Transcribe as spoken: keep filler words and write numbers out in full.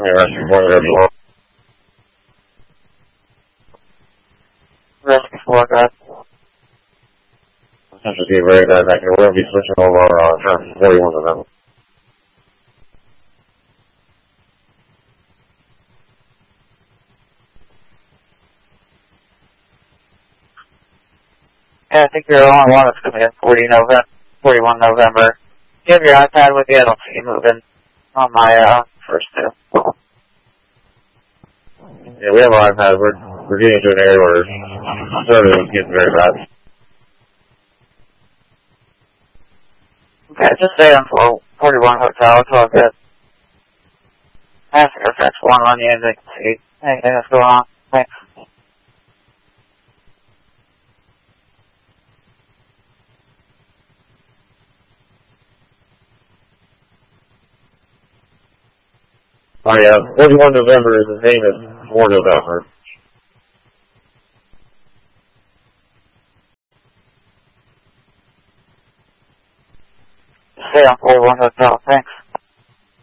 me rescue four there below. Rescue four, guys. Central Gate very bad back here. We're going to be switching over uh, turn forty-one of them. Yeah, I think you're the only one that's coming in forty November, forty-one November. You have your iPad with you? I don't see you moving on my uh, first two. Yeah, we have our iPad. We're, we're getting to an area where service is getting very bad. Okay, just stay on forty-one Hotel. It's all good. Ask if that's one on the end. They can see anything that's going on. Thanks. Oh yeah, forty-one November is his name is four November. Stay on forty-one Hotel. Thanks.